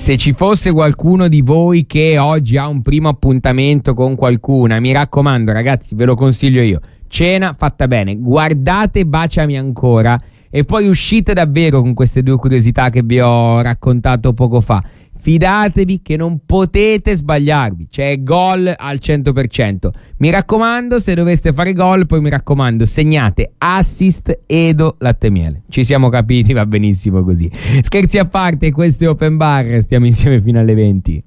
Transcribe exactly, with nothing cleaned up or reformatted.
Se ci fosse qualcuno di voi che oggi ha un primo appuntamento con qualcuna, mi raccomando ragazzi, ve lo consiglio io, cena fatta bene, guardate Baciami ancora e poi uscite davvero con queste due curiosità che vi ho raccontato poco fa. Fidatevi che non potete sbagliarvi, c'è gol al cento per cento. Mi raccomando, se doveste fare gol, poi mi raccomando, segnate assist Edo Lattemiele. Ci siamo capiti, va benissimo così. Scherzi a parte, questo è Open Bar, stiamo insieme fino alle venti.